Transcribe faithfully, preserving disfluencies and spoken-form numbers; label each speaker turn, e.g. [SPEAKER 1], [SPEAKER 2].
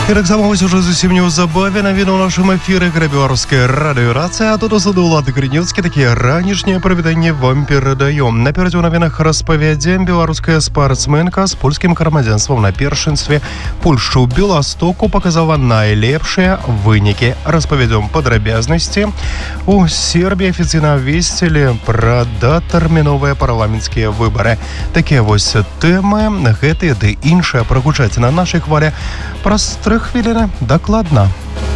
[SPEAKER 1] І так само ось уже зусім неўзабаве навіны ў нашым эфіры беларуская радыёрацыя, а тут усюды Улады Крынёўскі такія ранішнія прывітанні вам перадаём. Наперадзе ў навінах распавядзем, беларуская спартсменка з польскім грамадзянствам на першынстве Польшчы ў Беластоку паказала найлепшыя вынікі. Распавядём падрабязнасці. У Сербіі афіцыйна абвесцілі пра датэрміновыя парламенцкія выбары. Такія вось тэмы, гэтыя ды іншыя прагучаць на нашай хвале праз тры хвіліны дакладна.